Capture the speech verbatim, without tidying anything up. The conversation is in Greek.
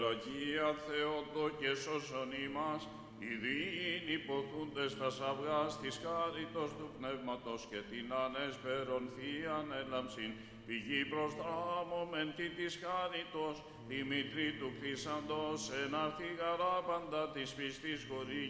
Αγία Θεότο και σώσον ημάς, ειδήν υποθούντες τα αυγάς της χάριτος του Πνεύματος και την ανέσπερον θείαν έλαμψην, πηγή προς δράμομεν τι της χάριτος, Δημητρή του κτίσαντος, εν αρθή γαρά πάντα της πιστής χωρί